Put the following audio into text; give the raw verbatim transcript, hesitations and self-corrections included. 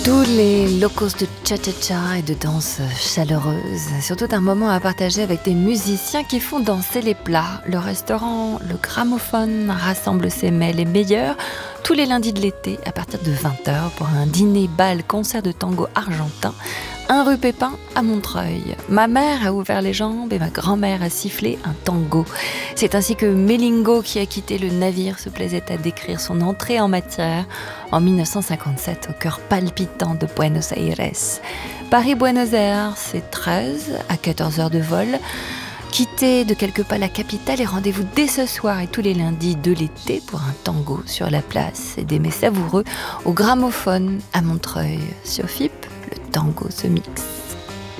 Tous les locaux de cha-cha-cha et de danse chaleureuse, surtout un moment à partager avec des musiciens qui font danser les plats. Le restaurant Le Gramophone rassemble ses mets les meilleurs tous les lundis de l'été à partir de vingt heures pour un dîner bal concert de tango argentin, un rue Pépin à Montreuil. Ma mère a ouvert les jambes et ma grand-mère a sifflé un tango. C'est ainsi que Melingo, qui a quitté le navire, se plaisait à décrire son entrée en matière en mille neuf cent cinquante-sept au cœur palpitant de Buenos Aires. Paris-Buenos Aires, c'est treize à quatorze heures de vol. Quittez de quelques pas la capitale et rendez-vous dès ce soir et tous les lundis de l'été pour un tango sur la place et des mets savoureux au Gramophone à Montreuil. Sur F I P, le tango se mixe.